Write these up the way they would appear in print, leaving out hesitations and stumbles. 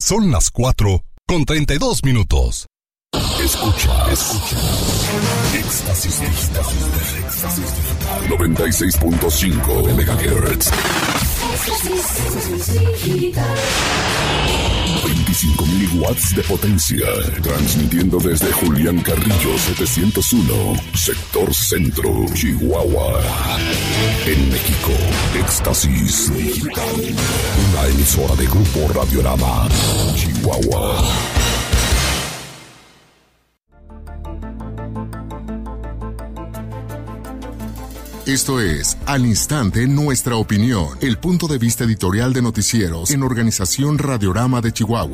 Son las 4:32. Escucha. Éxtasis Digital. 96.5 de MHz. 25.000 watts de potencia. Transmitiendo desde Julián Carrillo 701, sector centro, Chihuahua. En México, Éxtasis Digital. Una emisora de Grupo Radiorama, Chihuahua. Esto es Al Instante Nuestra Opinión, el punto de vista editorial de noticieros en Organización Radiorama de Chihuahua.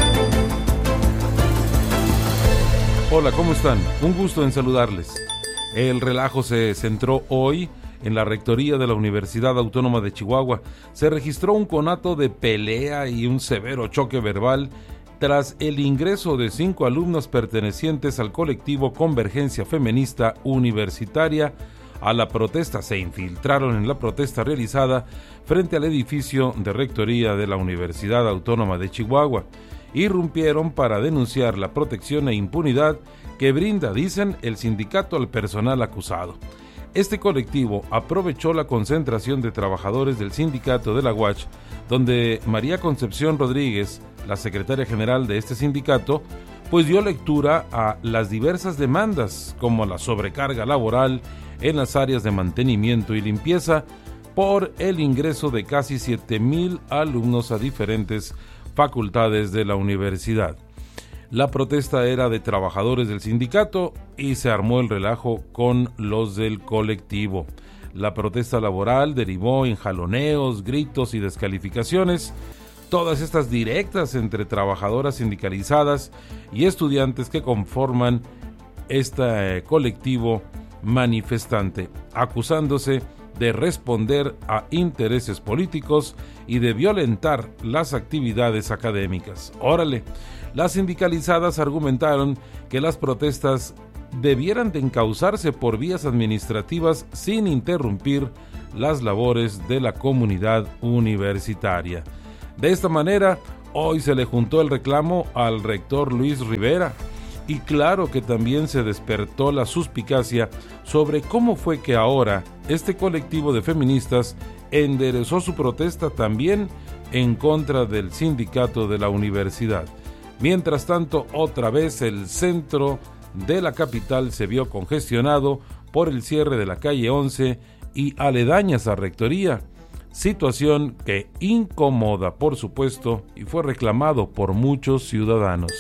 Hola, ¿cómo están? Un gusto en saludarles. El relajo se centró hoy en la rectoría de la Universidad Autónoma de Chihuahua. Se registró un conato de pelea y un severo choque verbal tras el ingreso de 5 alumnas pertenecientes al colectivo Convergencia Feminista Universitaria a la protesta. Se infiltraron en la protesta realizada frente al edificio de rectoría de la Universidad Autónoma de Chihuahua. Irrumpieron para denunciar la protección e impunidad que brinda, dicen, el sindicato al personal acusado. Este colectivo aprovechó la concentración de trabajadores del sindicato de la UACH, donde María Concepción Rodríguez, la secretaria general de este sindicato, pues dio lectura a las diversas demandas, como la sobrecarga laboral en las áreas de mantenimiento y limpieza, por el ingreso de casi 7,000 alumnos a diferentes facultades de la universidad. La protesta era de trabajadores del sindicato y se armó el relajo con los del colectivo. La protesta laboral derivó en jaloneos, gritos y descalificaciones, todas estas directas entre trabajadoras sindicalizadas y estudiantes que conforman este colectivo manifestante, acusándose de responder a intereses políticos y de violentar las actividades académicas. Órale, las sindicalizadas argumentaron que las protestas debieran de encauzarse por vías administrativas sin interrumpir las labores de la comunidad universitaria. De esta manera, hoy se le juntó el reclamo al rector Luis Rivera. Y claro que también se despertó la suspicacia sobre cómo fue que ahora este colectivo de feministas enderezó su protesta también en contra del sindicato de la universidad. Mientras tanto, otra vez el centro de la capital se vio congestionado por el cierre de la calle 11 y aledañas a rectoría, situación que incomoda, por supuesto, y fue reclamado por muchos ciudadanos.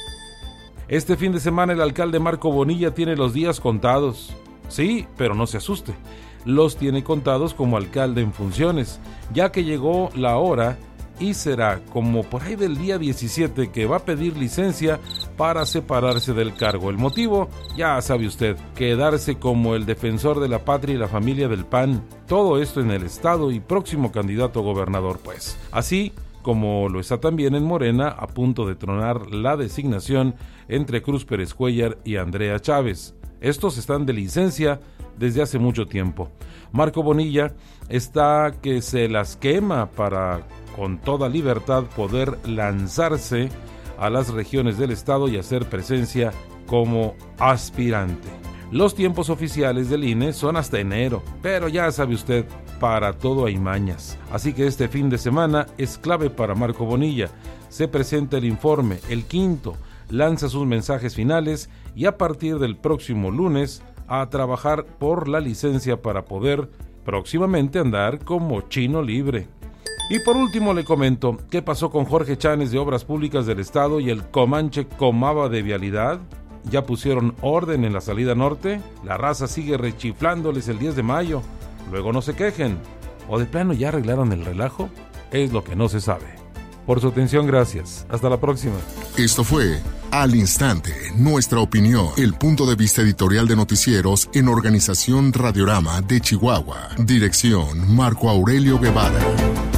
Este fin de semana el alcalde Marco Bonilla tiene los días contados. Sí, pero no se asuste. Los tiene contados como alcalde en funciones, ya que llegó la hora y será como por ahí del día 17 que va a pedir licencia para separarse del cargo. El motivo, ya sabe usted, quedarse como el defensor de la patria y la familia del PAN. Todo esto en el estado y próximo candidato a gobernador, pues. Así como lo está también en Morena, a punto de tronar la designación entre Cruz Pérez Cuellar y Andrea Chávez. Estos están de licencia desde hace mucho tiempo. Marco Bonilla está que se las quema para, con toda libertad, poder lanzarse a las regiones del estado y hacer presencia como aspirante. Los tiempos oficiales del INE son hasta enero, pero ya sabe usted, para todo hay mañas. Así que este fin de semana es clave para Marco Bonilla. Se presenta el informe, el quinto, lanza sus mensajes finales y a partir del próximo lunes a trabajar por la licencia para poder próximamente andar como chino libre. Y por último le comento, ¿qué pasó con Jorge Chanes de Obras Públicas del Estado y el Comanche Comaba de Vialidad? ¿Ya pusieron orden en la salida norte? La raza sigue rechiflándoles el 10 de mayo. Luego no se quejen. ¿O de plano ya arreglaron el relajo? Es lo que no se sabe. Por su atención, gracias. Hasta la próxima. Esto fue Al Instante, Nuestra Opinión, el punto de vista editorial de noticieros en Organización Radiorama de Chihuahua. Dirección, Marco Aurelio Guevara.